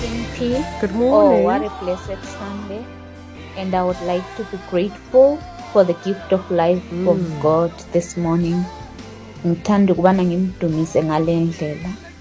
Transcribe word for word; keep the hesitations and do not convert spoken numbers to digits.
Pinky. Good Oh, morning. what a blessed Sunday. And I would like to be grateful for the gift of life from Mm. God this morning. Ngithanda ukubana ngimdumise ngale ndlela.